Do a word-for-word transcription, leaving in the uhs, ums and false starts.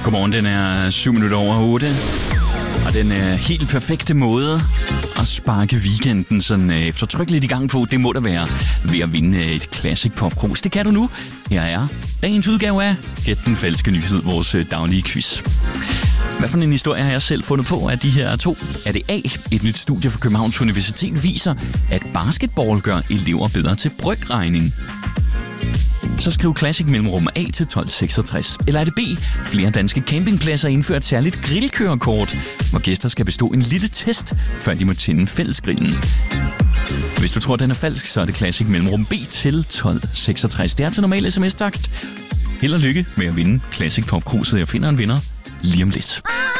Godmorgen, den er syv minutter over otte. Og den er helt perfekte måde at sparke weekenden sådan eftertrykkeligt i gang på, det må der være ved at vinde et Classic Pop Cruise. Det kan du nu. Her er dagens udgave af Gæt den falske nyhed, vores daglige quiz. Hvad for en historie har jeg selv fundet på af de her to? Er det A? Et nyt studie fra Københavns Universitet viser, at basketball gør elever bedre til brygregning. Så skriv Classic mellemrum A til tolv seksogtres. Eller er det B? Flere danske campingpladser indfører et særligt grillkørekort, hvor gæster skal bestå en lille test, før de må tænde fællesgrillen. Hvis du tror, den er falsk, så er det Classic mellemrum B til tolv seksogtres. Det er til normal sms-takst. Held og lykke med at vinde Classic Pop Cruiset. Jeg finder en vinder lige om lidt.